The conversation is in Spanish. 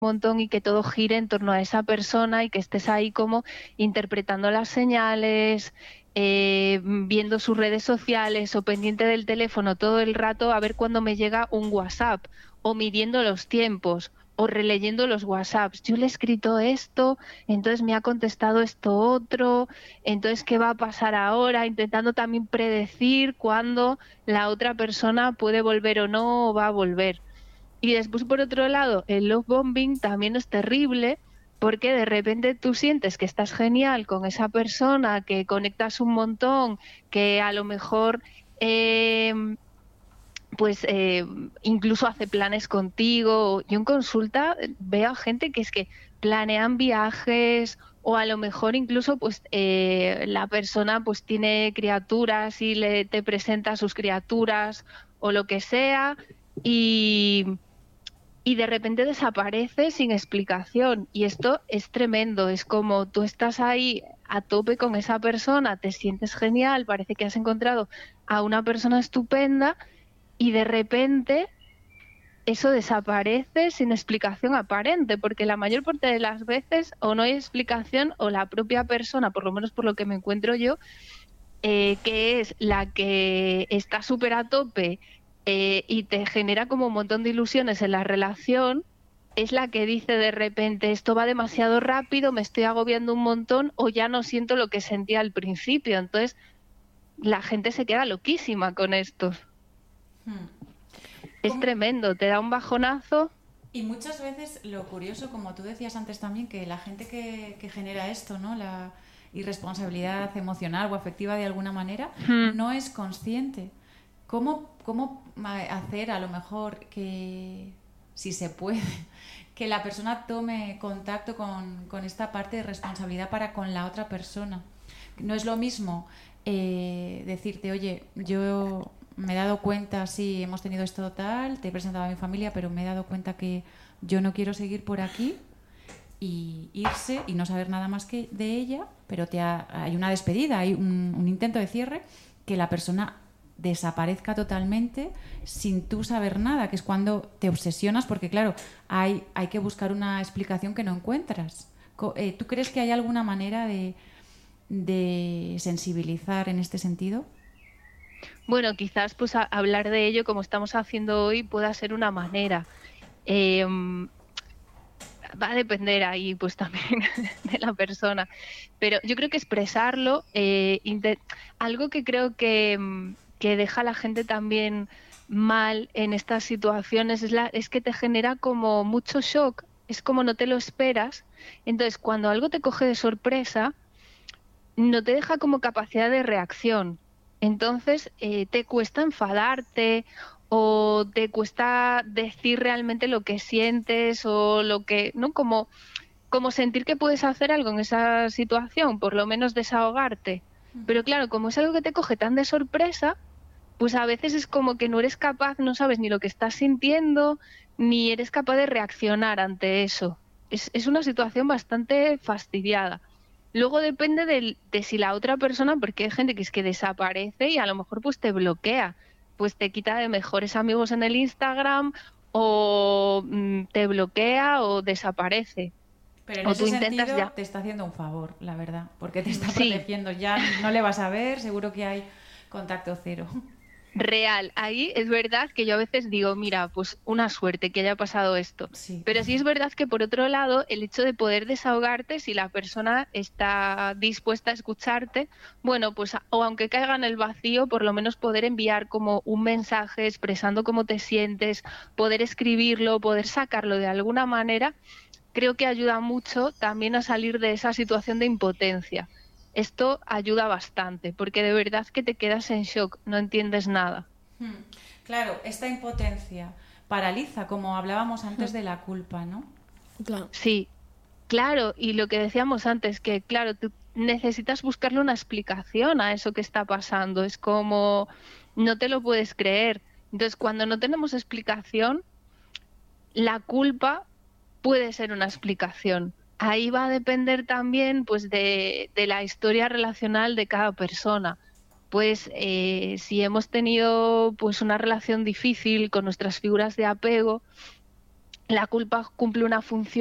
montón y que todo gire en torno a esa persona y que estés ahí como interpretando las señales, viendo sus redes sociales o pendiente del teléfono todo el rato a ver cuándo me llega un WhatsApp o midiendo los tiempos o releyendo los WhatsApps. Yo le he escrito esto, entonces me ha contestado esto otro, entonces ¿qué va a pasar ahora? Intentando también predecir cuándo la otra persona puede volver o no o va a volver. Y después, por otro lado, el love bombing también es terrible porque de repente tú sientes que estás genial con esa persona, que conectas un montón, que a lo mejor eh, pues incluso hace planes contigo. Yo en consulta veo a gente que es que planean viajes o a lo mejor incluso pues la persona pues tiene criaturas y te presenta a sus criaturas o lo que sea y de repente desaparece sin explicación. Y esto es tremendo, es como tú estás ahí a tope con esa persona, te sientes genial, parece que has encontrado a una persona estupenda y de repente eso desaparece sin explicación aparente, porque la mayor parte de las veces o no hay explicación o la propia persona, por lo menos por lo que me encuentro yo, que es la que está súper a tope y te genera como un montón de ilusiones en la relación, es la que dice de repente esto va demasiado rápido, me estoy agobiando un montón o ya no siento lo que sentía al principio. Entonces la gente se queda loquísima con esto. Hmm. Es ¿Cómo- tremendo, te da un bajonazo. Y muchas veces lo curioso, como tú decías antes también, que la gente que genera esto, ¿no? La irresponsabilidad emocional o afectiva de alguna manera, Hmm. no es consciente. ¿Cómo hacer a lo mejor que, si se puede, que la persona tome contacto con esta parte de responsabilidad para con la otra persona? No es lo mismo decirte, oye, yo me he dado cuenta, sí, hemos tenido esto tal, te he presentado a mi familia, pero me he dado cuenta que yo no quiero seguir por aquí y irse y no saber nada más que de ella, pero hay una despedida, hay un intento de cierre, que la persona desaparezca totalmente sin tú saber nada, que es cuando te obsesionas, porque claro, hay que buscar una explicación que no encuentras. ¿Tú crees que hay alguna manera de sensibilizar en este sentido? Bueno, quizás pues hablar de ello como estamos haciendo hoy pueda ser una manera. Eh, Va a depender ahí pues también de la persona, pero yo creo que expresarlo, algo que creo que deja a la gente también mal en estas situaciones es que te genera como mucho shock, es como no te lo esperas, entonces cuando algo te coge de sorpresa, no te deja como capacidad de reacción. Entonces, te cuesta enfadarte o te cuesta decir realmente lo que sientes o lo que, ¿no? Como sentir que puedes hacer algo en esa situación, por lo menos desahogarte. Pero claro, como es algo que te coge tan de sorpresa, pues a veces es como que no eres capaz, no sabes ni lo que estás sintiendo, ni eres capaz de reaccionar ante eso. Es una situación bastante fastidiada. Luego depende de si la otra persona, porque hay gente que es que desaparece y a lo mejor pues te bloquea, pues te quita de mejores amigos en el Instagram o te bloquea o desaparece. Pero en O ese tú intentas sentido ya. te está haciendo un favor, la verdad, porque te está Sí, protegiendo. Ya no le vas a ver, seguro que hay contacto cero. real, ahí es verdad que yo a veces digo, mira, pues una suerte que haya pasado esto. Sí. Pero sí es verdad que por otro lado, el hecho de poder desahogarte, si la persona está dispuesta a escucharte, bueno, pues o aunque caiga en el vacío, por lo menos poder enviar como un mensaje expresando cómo te sientes, poder escribirlo, poder sacarlo de alguna manera, creo que ayuda mucho también a salir de esa situación de impotencia. Esto ayuda bastante, porque de verdad que te quedas en shock, no entiendes nada. Hmm. Claro, esta impotencia paraliza, como hablábamos antes Hmm. de la culpa, ¿no? Claro. Sí, claro, y lo que decíamos antes, que claro, tú necesitas buscarle una explicación a eso que está pasando, es como no te lo puedes creer. Entonces, cuando no tenemos explicación, la culpa puede ser una explicación. Ahí va a depender también pues de la historia relacional de cada persona. Pues si hemos tenido pues una relación difícil con nuestras figuras de apego, la culpa cumple una función